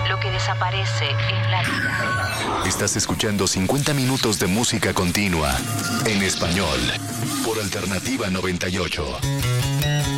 Lo que desaparece es la vida. Estás escuchando 50 minutos de música continua en español por Alternativa 98.